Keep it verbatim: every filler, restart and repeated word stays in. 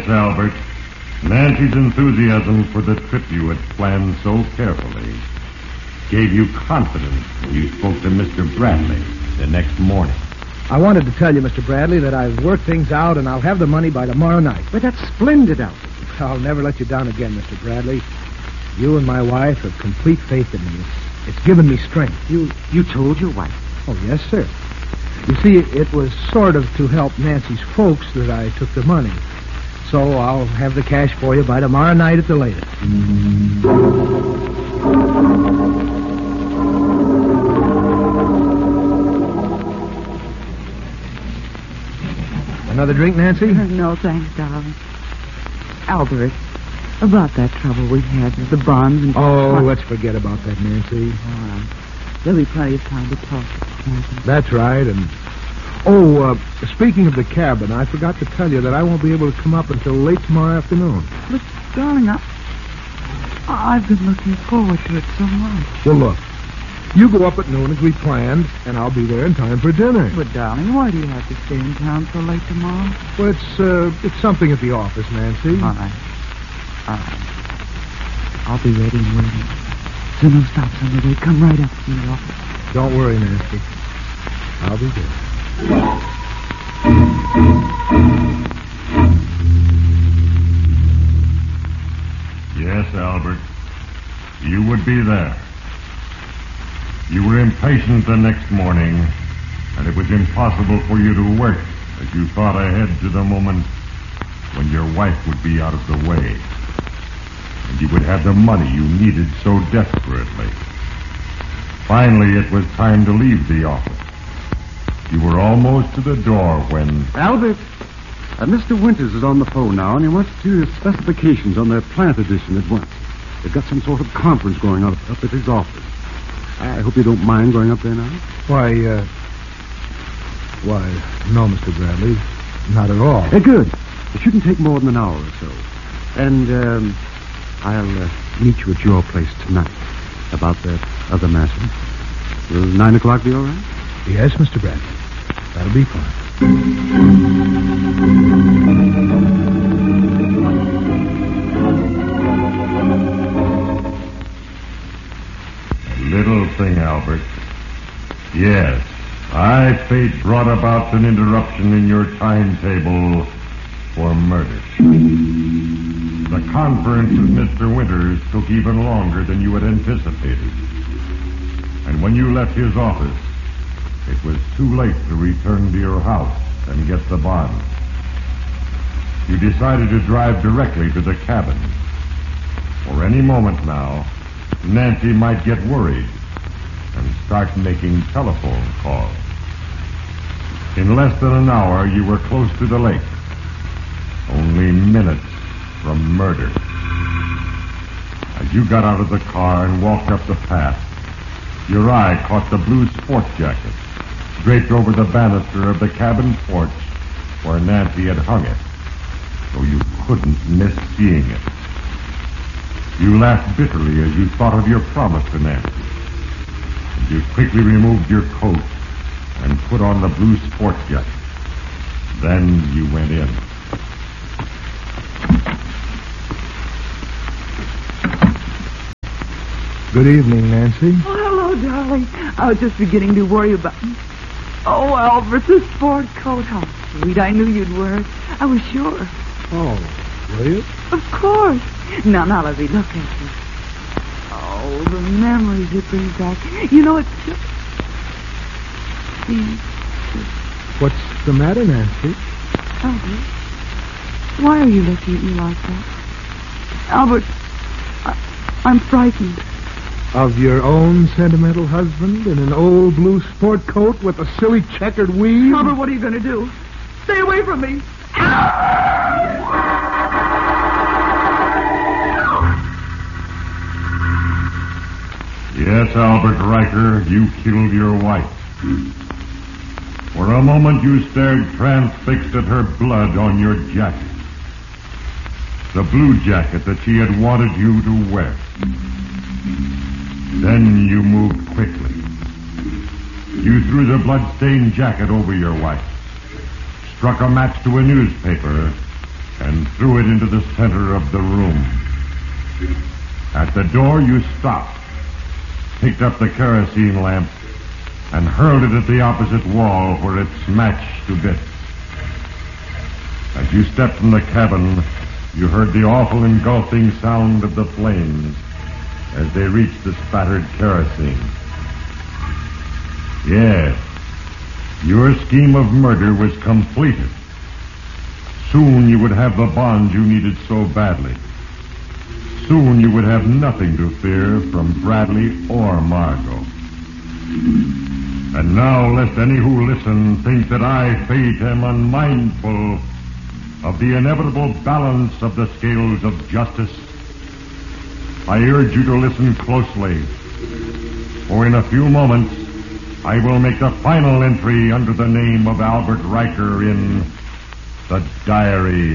Yes, Albert. Nancy's enthusiasm for the trip you had planned so carefully gave you confidence when you spoke to Mister Bradley the next morning. I wanted to tell you, Mister Bradley, that I've worked things out and I'll have the money by tomorrow night. But that's splendid, Albert. I'll never let you down again, Mister Bradley. You and my wife have complete faith in me. It's, it's given me strength. You you told your wife? Oh, yes, sir. You see, it was sort of to help Nancy's folks that I took the money. So I'll have the cash for you by tomorrow night at the latest. Another drink, Nancy? No, thanks, darling. Albert, about that trouble we had with the bonds and... Oh, let's forget about that, Nancy. All right. There'll be plenty of time to talk. That's right, and... Oh, uh, speaking of the cabin, I forgot to tell you that I won't be able to come up until late tomorrow afternoon. But, darling, I... I've been looking forward to it so much. Well, look. You go up at noon as we planned, and I'll be there in time for dinner. But, darling, why do you have to stay in town so late tomorrow? Well, it's, uh, it's something at the office, Nancy. All right. All right. I'll be ready and waiting. Soon no stops on the way. Come right up to the office. Don't worry, Nancy. I'll be there. Yes, Albert. You would be there. You were impatient the next morning, and it was impossible for you to work as you thought ahead to the moment when your wife would be out of the way, and you would have the money you needed so desperately. Finally, it was time to leave the office. You were almost to the door when... Albert, uh, Mister Winters is on the phone now, and he wants to do the specifications on their plant edition at once. They've got some sort of conference going on up at his office. I hope you don't mind going up there now. Why, uh... Why, no, Mister Bradley. Not at all. Uh, good. It shouldn't take more than an hour or so. And, um, I'll uh, meet you at your place tonight about that other matter. Will nine o'clock be all right? Yes, Mister Bradley. That'll be fine. Little thing, Albert. Yes, I, fate, brought about an interruption in your timetable for murder. The conference with Mister Winters took even longer than you had anticipated. And when you left his office, it was too late to return to your house and get the bonds. You decided to drive directly to the cabin. For any moment now, Nancy might get worried and start making telephone calls. In less than an hour, you were close to the lake, only minutes from murder. As you got out of the car and walked up the path, your eye caught the blue sport jacket draped over the banister of the cabin porch where Nancy had hung it, so you couldn't miss seeing it. You laughed bitterly as you thought of your promise to Nancy. And you quickly removed your coat and put on the blue sport jacket. Then you went in. Good evening, Nancy. Oh, hello, darling. I was just beginning to worry about... Oh, Albert, the sport coat. How sweet. I knew you'd wear it. I was sure. Oh, were you? Of course. Now, now, let me look at you. Oh, the memories it brings back. You know, it's just... See, What's the matter, Nancy? Albert, why are you looking at me like that? Albert, I, I'm frightened. Of your own sentimental husband in an old blue sport coat with a silly checkered weave? Albert, what are you going to do? Stay away from me. Yes, Albert Riker, you killed your wife. For a moment you stared transfixed at her blood on your jacket. The blue jacket that she had wanted you to wear. Then you moved quickly. You threw the blood-stained jacket over your wife, struck a match to a newspaper, and threw it into the center of the room. At the door, you stopped, picked up the kerosene lamp, and hurled it at the opposite wall where it smashed to bits. As you stepped from the cabin, you heard the awful engulfing sound of the flames as they reached the spattered kerosene. Yes, your scheme of murder was completed. Soon you would have the bond you needed so badly. Soon you would have nothing to fear from Bradley or Margot. And now, lest any who listen think that I, Fate, am unmindful of the inevitable balance of the scales of justice, I urge you to listen closely, for in a few moments I will make the final entry under the name of Albert Riker in the Diary